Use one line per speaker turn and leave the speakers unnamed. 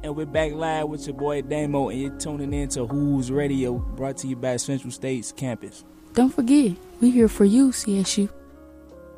And we're back live with your boy Damo, and you're tuning in to Who's Radio, brought to you by Central State's campus.
Don't forget, we're here for you, CSU.